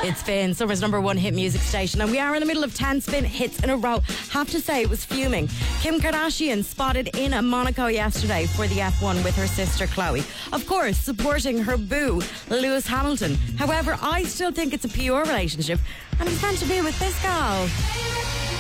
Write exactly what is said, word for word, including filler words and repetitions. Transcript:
It's Finn, summer's number one hit music station, and we are in the middle of ten spin hits in a row. Have to say, it was fuming. Kim Kardashian spotted in Monaco yesterday for the F one with her sister Chloe. Of course, supporting her boo, Lewis Hamilton. However, I still think it's a pure relationship, and he's meant to be with this girl.